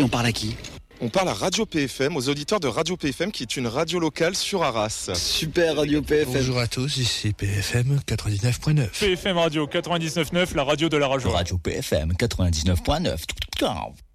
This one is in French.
Et on parle à qui ? On parle à Radio PFM, aux auditeurs de Radio PFM, qui est une radio locale sur Arras. Super Radio PFM. Bonjour à tous, ici PFM 99.9. PFM Radio 99.9, la radio de la région. Radio PFM 99.9.